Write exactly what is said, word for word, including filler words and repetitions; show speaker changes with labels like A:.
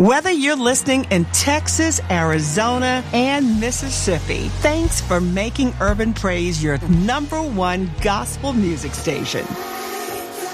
A: Whether you're listening in Texas, Arizona, and Mississippi, thanks for making Urban Praise your number one gospel music station.